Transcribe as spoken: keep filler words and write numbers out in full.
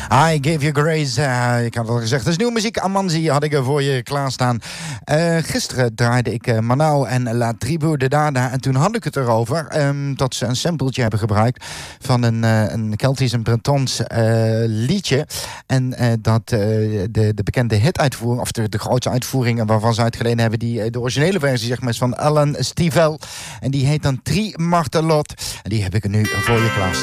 I Gave You Grace. Uh, ik had al gezegd, dat is nieuwe muziek. Amanzi had ik er voor je klaarstaan. Uh, gisteren draaide ik uh, Manau en La Tribu de Dada. En toen had ik het erover um, dat ze een sampletje hebben gebruikt van een, uh, een Keltisch en Bretons uh, liedje. En uh, dat uh, de, de bekende hit-uitvoering, of de, de grootste uitvoeringen waarvan ze uitgeleden hebben, die, de originele versie zeg maar, is van Alan Stivell. En die heet dan Tri Martelot. En die heb ik er nu voor je klaarstaan.